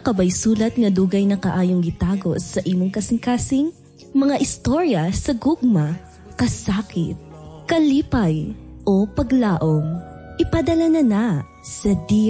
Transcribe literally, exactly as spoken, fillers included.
kabay sulat nga dugay na kaayong gitago sa imong kasing-kasing? Mga istorya sa gugma, kasakit, kalipay, o paglaom? Ipadala na na sa Dear